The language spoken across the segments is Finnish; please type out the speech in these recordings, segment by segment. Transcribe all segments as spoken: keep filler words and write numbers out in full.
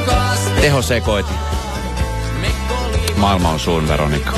Tehosekoitin. Maailma on sun, Veronika.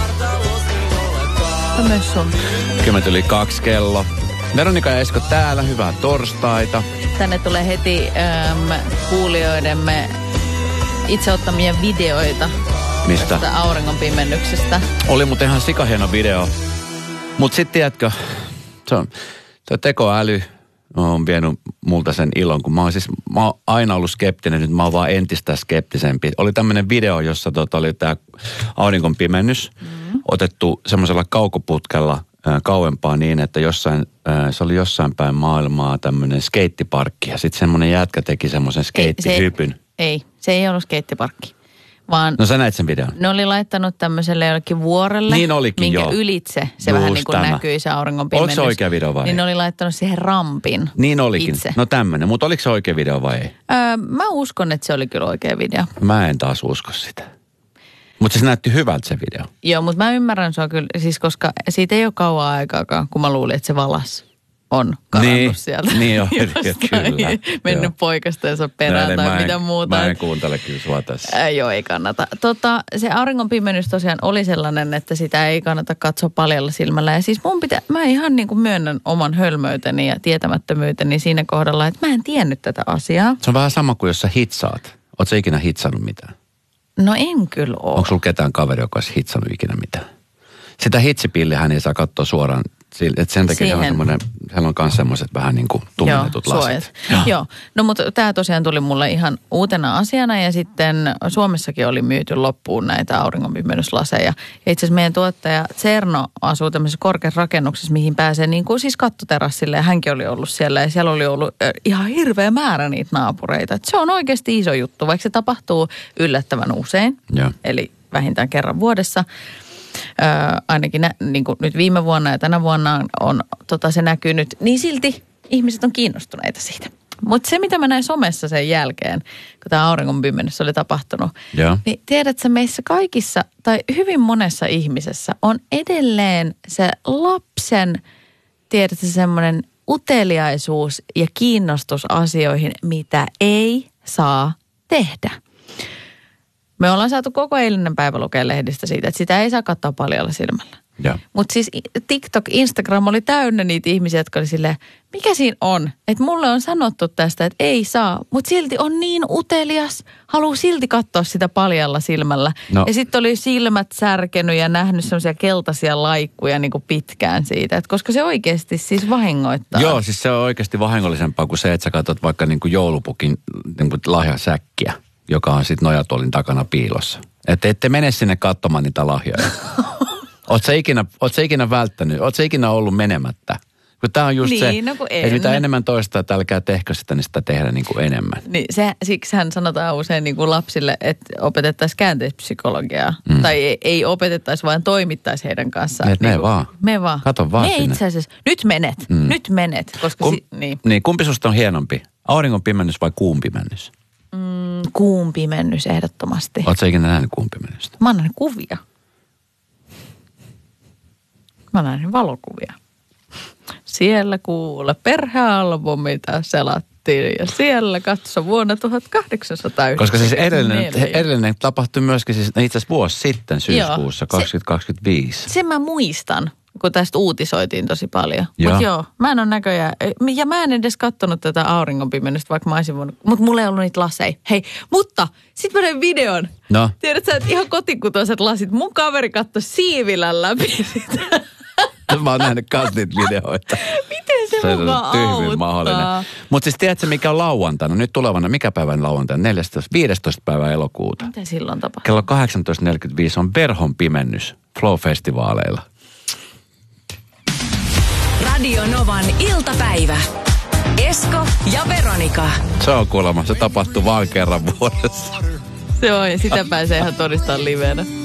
On myös sun. Kymmentä yli kaksi kello. Veronika ja Esko täällä, hyvää torstaita. Tänne tulee heti äm, kuulijoidemme itse ottamia videoita. Mistä? Tästä auringon pimennyksestä. Oli muuten ihan sikahieno video. Mut sit tiedätkö, se on, se tekoäly on vienyt multa sen ilon, kun mä oon siis, mä oon aina ollut skeptinen, nyt mä oon vaan entistä skeptisempi. Oli tämmönen video, jossa tota oli tää auringon pimennys, mm-hmm. otettu semmoisella kaukoputkella äh, kauempaa niin, että jossain, äh, se oli jossain päin maailmaa tämmönen skeittiparkki. Ja sit semmonen jätkä teki semmoisen skeittihypyn. Ei, ei, se ei ollut skeittiparkki. Vaan no sä näit sen videon. Ne oli laittanut tämmöiselle jollekin vuorelle, niin olikin, minkä joo. ylitse se Just vähän niin kuin tämä. näkyy se auringon pimennys. Oliko se oikea video vai Niin ne oli laittanut siihen rampin. Niin olikin. Itse. No tämmönen, mutta oliko se oikea video vai ei? Öö, mä uskon, että se oli kyllä oikea video. Mä en taas usko sitä. Mutta se näytti hyvältä se video. Joo, mutta mä ymmärrän sua kyllä, siis koska siitä ei ole kauan aikaakaan, kun mä luulin, että se valas on karannut niin, sieltä. Niin on, kyllä. Mennyt joo. poikastensa perään Näin, tai en, mitä muuta. Mä en kuuntele kyllä sua tässä. Ää, joo, ei kannata. Tota, se auringon pimennys tosiaan oli sellainen, että sitä ei kannata katsoa paljalla silmällä. Ja siis mun pitää, mä ihan niin kuin myönnän oman hölmöyteni ja tietämättömyyteni siinä kohdalla, että mä en tiennyt tätä asiaa. Se on vähän sama kuin jos sä hitsaat. Oot sä ikinä hitsannut mitään? No en kyllä ole. Onko sulla ketään kaveri, joka olisi hitsannut ikinä mitään? Sitä hitsipillihän ei saa katsoa suoraan. Että sen takia siellä on, siellä on myös semmoiset vähän niin kuin tummennetut Joo, lasit. Joo, Joo. No mutta tämä tosiaan tuli mulle ihan uutena asiana ja sitten Suomessakin oli myyty loppuun näitä auringonpimennyslaseja. Ja itse asiassa meidän tuottaja Cerno asuu tämmöisessä korkeassa rakennuksessa, mihin pääsee niin kuin siis kattoterassille ja hänkin oli ollut siellä ja siellä oli ollut ihan hirveä määrä niitä naapureita. Et se on oikeasti iso juttu, vaikka se tapahtuu yllättävän usein, Joo. eli vähintään kerran vuodessa. Öö, ainakin nä, niin kuin nyt viime vuonna ja tänä vuonna on tota, se näkynyt, niin silti ihmiset on kiinnostuneita siitä. Mutta se, mitä mä näin somessa sen jälkeen, kun tämä auringonpimennys oli tapahtunut, ja. niin tiedätkö, meissä kaikissa tai hyvin monessa ihmisessä on edelleen se lapsen, tiedätkö, semmoinen uteliaisuus ja kiinnostus asioihin, mitä ei saa tehdä. Me ollaan saatu koko eilinen päivä lukea lehdistä siitä, että sitä ei saa katsoa paljalla silmällä. Mutta siis TikTok, Instagram oli täynnä niitä ihmisiä, jotka oli silleen, mikä siinä on? Että mulle on sanottu tästä, että ei saa, mutta silti on niin utelias, haluaa silti katsoa sitä paljalla silmällä. No. Ja sitten oli silmät särkenyt ja nähnyt semmoisia keltaisia laikkuja niin kuin pitkään siitä, että koska se oikeasti siis vahingoittaa. Joo, siis se on oikeasti vahingollisempaa kuin se, että sä katsot vaikka niin kuin joulupukin niin kuin lahjasäkkiä, joka on sitten nojatuolin takana piilossa. Että ette mene sinne katsomaan niitä lahjoja. Oot sä ikinä, oot sä ikinä välttänyt, oot sä ikinä ollut menemättä? Kun tää on just niin, se, no että mitä enemmän toista, että älkää tehkö sitä, niin sitä tehdä niin kuin enemmän. Niin se, siksi hän sanotaan usein niin kuin lapsille, että opetettaisiin käänteispsykologiaa. Mm. Tai ei, ei opetettaisi, vaan toimittaisi heidän kanssaan. Et niin me kuin, vaan. Me vaan. Kato vaan me sinne. itse asiassa, nyt menet, mm. nyt menet. Koska Kum, si, niin. niin, kumpi susta on hienompi? Auringon pimennys vai kuun pimennys? Mm, kuun pimennys ehdottomasti. Oot sä ikinä nähnyt kuun pimennystä? Mä oon nähnyt kuvia. Mä oon nähnyt valokuvia. Siellä kuule perhealbumita selattiin ja siellä katso vuonna tuhatkahdeksansataayhdeksänkymmentäneljä. Koska siis edellinen, edellinen tapahtui myöskin siis itse asiassa vuosi sitten syyskuussa joo, kaksituhattakaksikymmentäviisi. Sen mä muistan, kun tästä uutisoitiin tosi paljon. Mutta joo, mä en ole näköjään, ja mä en edes katsonut tätä auringonpimennystä, vaikka mä olisin voinut, mutta mulla ei ollut niitä laseja. Hei, mutta sit mä näin videon. No. Tiedätkö sä, että ihan kotikutoiset lasit, mun kaveri katsoi siivilän läpi sitä. Mä oon nähnyt kans niitä videoita. Miten se, se mukaan auttaa? Mahdollinen. Mutta siis tiedätkö mikä on lauantaina? Nyt tulevana, mikä päivän lauantaina? neljästoista, viidestoista päivä elokuuta. Mitä silloin tapahtuu? Kello kahdeksantoista neljäkymmentäviisi on Verhon pimennys Flow-festivaaleilla. Radio Novan iltapäivä. Esko ja Veronika. Se on kuulemma, se tapahtuu vaan kerran vuodessa. Se on, ja sitä pääsee ihan todistaa livenä.